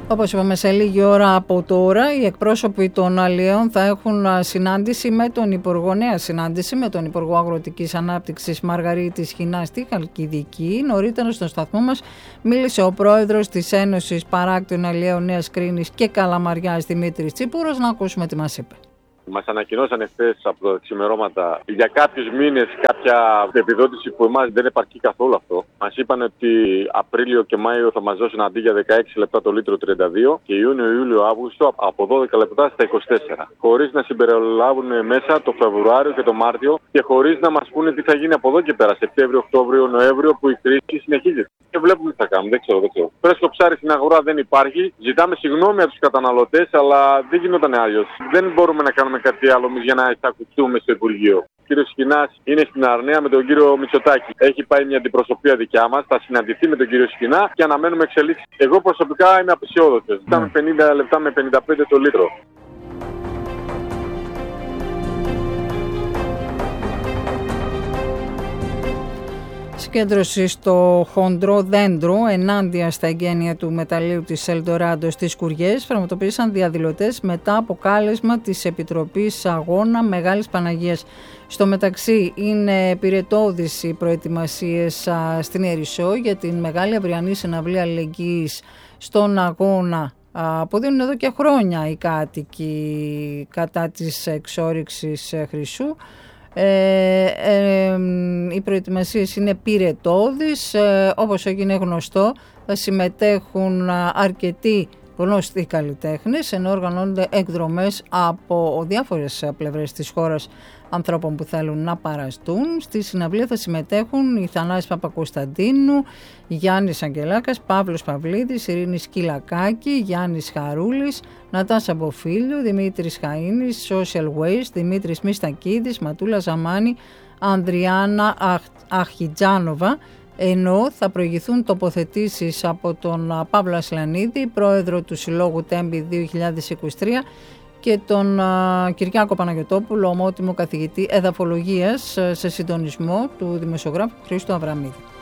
Όπως είπαμε, σε λίγη ώρα από τώρα οι εκπρόσωποι των αλλιέων θα έχουν συνάντηση με τον Υπουργό, νέα συνάντηση με τον Υπουργό Αγροτικής Ανάπτυξης Μαργαρίτης Χινά στη Χαλκιδική. Νωρίτερα στον σταθμό μας μίλησε ο πρόεδρος της Ένωσης Παράκτιων Αλλιέων Νέας Κρίνης και Καλαμαριάς, Δημήτρης Τσίπουρος. Να ακούσουμε τι μας είπε. Μας ανακοινώσανε χθες από τα ξημερώματα για κάποιους μήνες κάποια επιδότηση που εμάς δεν επαρκεί καθόλου αυτό. Μας είπαν ότι Απρίλιο και Μάιο θα μας δώσουν αντί για 16 λεπτά το λίτρο 32 και Ιούνιο, Ιούλιο, Αύγουστο από 12 λεπτά στα 24. Χωρίς να συμπεριλάβουν μέσα το Φεβρουάριο και το Μάρτιο και χωρίς να μας πούνε τι θα γίνει από εδώ και πέρα, Σεπτέμβριο, Οκτώβριο, Νοέμβριο, που η κρίση συνεχίζεται. Και βλέπουμε τι θα κάνουμε, δεν ξέρω. Φρέσκο ψάρι στην αγορά δεν υπάρχει. Ζητάμε συγγνώμη από τους καταναλωτές, αλλά δεν γινόταν αλλιώς. Δεν μπορούμε να κάνουμε κάτι άλλο για να εισακουστούμε στο Υπουργείο. Ο κύριος Σκινάς είναι στην Αρναία με τον κύριο Μητσοτάκη. Έχει πάει μια αντιπροσωπεία δικιά μας, θα συναντηθεί με τον κύριο Σκινά και αναμένουμε εξελίξεις. Εγώ προσωπικά είμαι απεσιόδοξος. Ζητάμε 50 λεπτά με 55 το λίτρο. Συγκέντρωση στο χοντρό δέντρο ενάντια στα εγγένεια του μεταλλείου της Ελντοράντο στις Κουριές πραγματοποίησαν διαδηλωτές μετά από κάλεσμα της Επιτροπής Αγώνα Μεγάλης Παναγίας. Στο μεταξύ είναι πυρετώδεις οι προετοιμασίες στην Ιερισσό για την μεγάλη αυριανή συναυλία αλληλεγγύης στον αγώνα που δίνουν εδώ και χρόνια οι κάτοικοι κατά της εξόρυξης χρυσού. Οι προετοιμασίες είναι πυρετώδεις, όπως έγινε γνωστό θα συμμετέχουν αρκετοί γνωστοί καλλιτέχνες, ενώ οργανώνονται εκδρομές από διάφορες πλευρές της χώρας ανθρώπων που θέλουν να παραστούν. Στη συναυλία θα συμμετέχουν η Θανάσης Παπακοσταντίνου, Γιάννης Αγγελάκας, Παύλος Παυλίδης, Ειρήνη Σκυλακάκη, Γιάννης Χαρούλης, Νατάσα Μποφίλιου, Δημήτρης Χαΐνης, Social Waste, Δημήτρης Μιστακίδης, Ματούλα Ζαμάνη, Ανδριάννα Αχιτζάνοβα, ενώ θα προηγηθούν τοποθετήσεις από τον Παύλο Ασλανίδη, πρόεδρο του Συλλόγου Τέμπη 2023, και τον Κυριάκο Παναγιωτόπουλο, ομότιμο καθηγητή εδαφολογίας, σε συντονισμό του δημοσιογράφου Χρήστου Αβραμίδη.